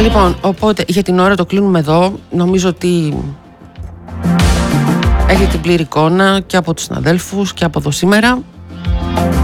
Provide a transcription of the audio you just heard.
Λοιπόν, οπότε για την ώρα το κλείνουμε εδώ. Νομίζω ότι έχετε την πλήρη εικόνα και από τους συναδέλφους και από εδώ σήμερα.